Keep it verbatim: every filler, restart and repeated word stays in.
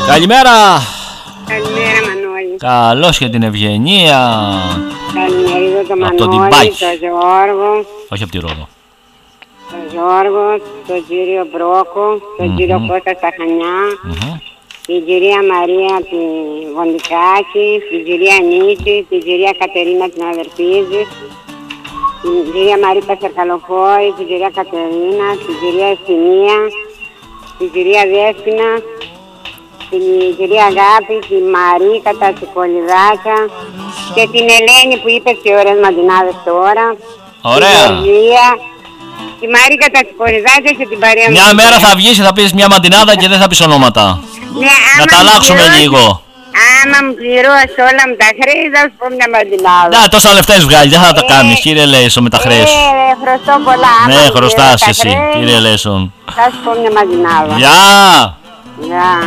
Καλημέρα. Καλημέρα Μανώλη. Καλώς και την Ευγενία. Καλημέρα το Μανώλη, το το Γιώργο. Όχι από τη Ρόδο. Το Γιώργο, τον κύριο Μπρόκο, τον mm-hmm. κύριο Κώστα στα Χανιά, Mm-hmm. την κυρία Μαρία τη Βοντικάκη, την κυρία Νίση, την κυρία Κατερίνα την αδερφή, την κυρία Μαρίτα Σερκαλοφόρη, την κυρία Κατερίνα, την κυρία Ευθυμία, την κυρία Δέσποινα, την κυρία Αγάπη, την Μαρίκα, τα Τσικολιδάκια και την Ελένη που είπε τι ωραίες μαντινάδες τώρα. Ωραία. Την Γεωργία, τη Μαρίκα, τα Τσικολιδάκια και την παρέα. Μια μέρα θα βγεις και θα πεις μια μαντινάδα και δεν θα πεις ονόματα. Ναι, να τα αλλάξουμε πληρώσει, λίγο. Άμα μου πληρώσει όλα με τα χρέη θα σου πω μια μαντινάδα. Ναι, τόσα λεφτά έχεις βγάλει, δεν θα τα Ε, κάνεις κύριε Λέισον με τα χρέη σου. Ε, χρωστώ πολλά. Άμα Ναι, μου χρωστάς πληρώσει τα εσύ χρέη, κύριε Λέισον. θα σου πω μια μαντινάδα. Γεια! Γεια.